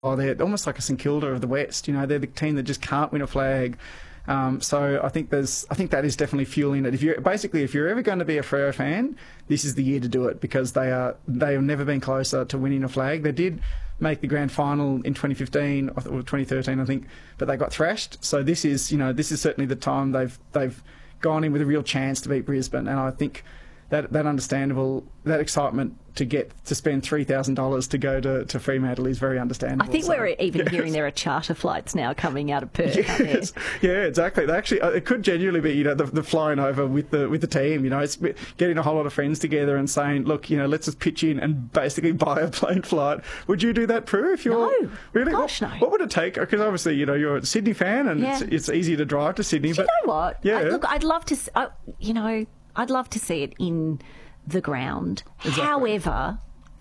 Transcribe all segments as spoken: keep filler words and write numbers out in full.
oh, they're almost like a St Kilda of the West. You know, they're the team that just can't win a flag. Um, so I think there's, I think that is definitely fueling it. If you're basically, if you're ever going to be a Freo fan, this is the year to do it, because they are, they have never been closer to winning a flag. They did make the grand final in twenty fifteen or twenty thirteen, I think, but they got thrashed. So this is, you know, this is certainly the time they've they've gone in with a real chance to beat Brisbane, and I think that that understandable, that excitement to get to spend three thousand dollars to go to, to Fremantle is very understandable. I think so, we're even yes. hearing there are charter flights now coming out of Perth. Yes. Yeah, exactly. They actually, it could genuinely be, you know, the, the flying over with the with the team. You know, it's getting a whole lot of friends together and saying, look, you know, let's just pitch in and basically buy a plane flight. Would you do that, Prue? If you're no, really, gosh, what, no. What would it take? Because obviously, you know, you're a Sydney fan, and Yeah. it's, it's easy to drive to Sydney. Do but you know what? Yeah. I, look, I'd love to. s- I, you know, I'd love to see it in the ground. Exactly. However,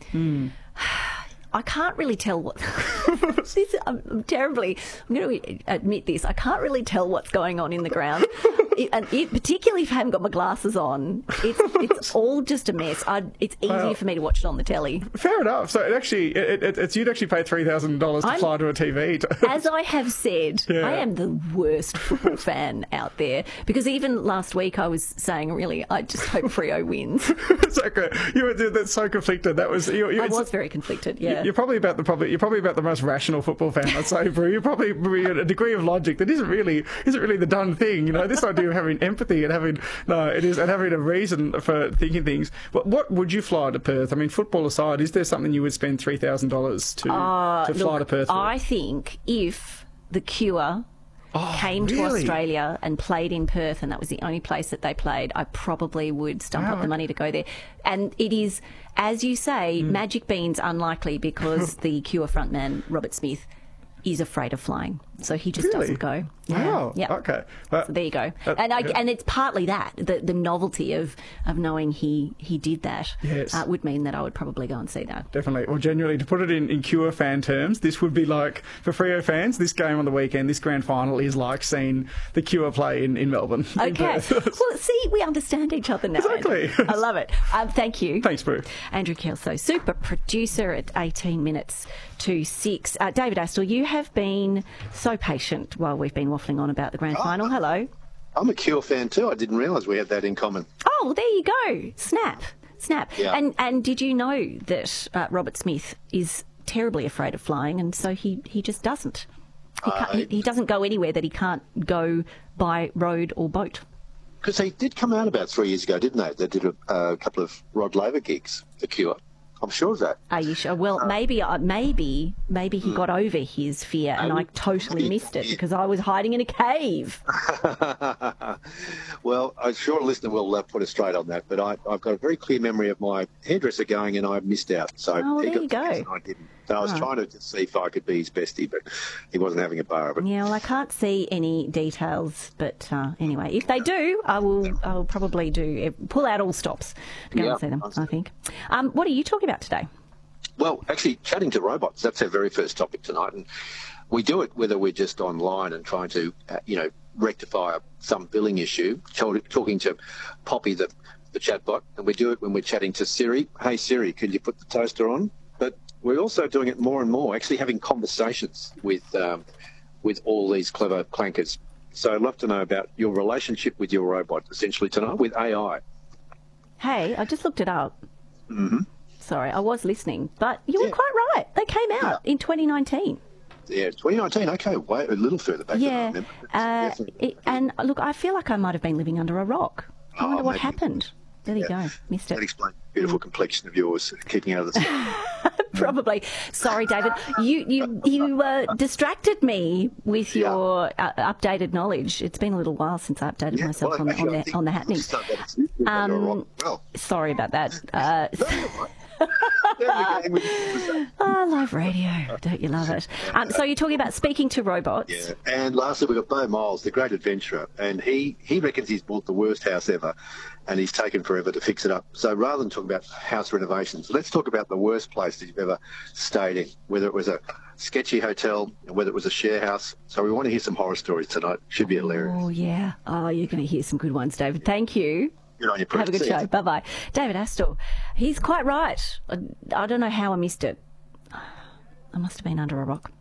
I can't really tell what. this, I'm, I'm terribly. I'm going to admit this. I can't really tell what's going on in the ground, it, and it, particularly if I haven't got my glasses on. It's it's all just a mess. I'd, it's easier Well, for me to watch it on the telly. Fair enough. So it actually, it, it, it's you'd actually pay three thousand dollars to I'm- fly to a T V. As I have said, Yeah. I am the worst football fan out there, because even last week I was saying, really, I just hope Freo wins. Exactly. You were that's so conflicted. That was you. you I it's- was very conflicted. Yeah. You're probably about the probably you're probably about the most rational football fan, I'd say, Brew. You're probably probably a degree of logic that isn't really isn't really the done thing. You know, this idea of having empathy and having no, it is and having a reason for thinking things. But what would you fly to Perth? I mean, football aside, is there something you would spend three thousand dollars to Uh, to fly look, to Perth? For? I think if the Cure Oh, came to really? Australia and played in Perth, and that was the only place that they played, I probably would stump Wow. up the money to go there. And it is, as you say, Hmm. Magic Bean's unlikely, because the Cure frontman, Robert Smith, is afraid of flying. So he just Really? doesn't go. Wow. Yeah. Okay. But- So there you go. Uh, and I, yeah. and it's partly that, the, the novelty of, of knowing he, he did that Yes. uh, would mean that I would probably go and see that. Definitely. Well, genuinely, to put it in, in Cure fan terms, this would be like, for Freo fans, this game on the weekend, this grand final is like seeing the Cure play in, in Melbourne. in Okay. Perth. Well, see, we understand each other now. Exactly. Andrew. I love it. Um, thank you. Thanks, Brew. Andrew Kelso, super producer at eighteen minutes to six. Uh, David Astle, you have been so patient while we've been waffling on about the grand final. Hello. I'm a Cure fan too. I didn't realise we had that in common. Oh, well, there you go. Snap. Snap. Yeah. And and did you know that uh, Robert Smith is terribly afraid of flying, and so he, he just doesn't. He, can't, he, he doesn't go anywhere that he can't go by road or boat. Because they did come out about three years ago, didn't they? They did a, a couple of Rod Laver gigs, The Cure. I'm sure of that. Are you sure? Well, maybe, uh, maybe, maybe he got over his fear, and I Maybe. totally missed it because I was hiding in a cave. Well, I'm sure a listener will uh, put us straight on that, but I, I've got a very clear memory of my hairdresser going and I missed out. So Oh, he there got you tickets go. and I didn't. So I was Oh. trying to just see if I could be his bestie, but he wasn't having a bar of it. Yeah, well, I can't see any details, but uh, anyway, if they do, I will. I will probably do pull out all stops to go Yeah, and see them. I see. I think. Um, what are you talking about today? Well, actually, chatting to robots, that's our very first topic tonight. And we do it whether we're just online and trying to, uh, you know, rectify some billing issue, talk- talking to Poppy, the, the chatbot, and we do it when we're chatting to Siri. Hey, Siri, could you put the toaster on? But we're also doing it more and more, actually having conversations with, um, with all these clever clankers. So I'd love to know about your relationship with your robot, essentially tonight, with A I. Hey, I just looked it up. Mm-hmm. Sorry, I was listening, but you were Yeah. quite right. They came out in twenty nineteen. Yeah, twenty nineteen, okay, way a little further back than I Yeah, remember. uh, Definitely. it, and look, I feel like I might have been living under a rock. I Oh, wonder what maybe. happened. There you Yeah. go, missed That it. explains the beautiful complexion of yours, keeping out of the sun. Probably. Sorry, David. You you you uh, distracted me with Yeah. your uh, updated knowledge. It's been a little while since I updated Yeah, myself well, on, actually, on I the think on the you happenings. start that as- you're Um, right. Well, Sorry about that. Uh, there we go. We- oh, live radio. Don't you love it? Um, so you're talking about speaking to robots. Yeah. And lastly, we've got Bo Miles, the great adventurer, and he, he reckons he's bought the worst house ever, and he's taken forever to fix it up. So rather than talk about house renovations, let's talk about the worst place that you've ever stayed in, whether it was a sketchy hotel, whether it was a share house. So we want to hear some horror stories tonight. Should be hilarious. Oh, yeah. Oh, you're going to hear some good ones, David. Thank you. Good on you, Have a good See ya. show. Bye-bye. David Astle, he's quite right. I, I don't know how I missed it. I must have been under a rock.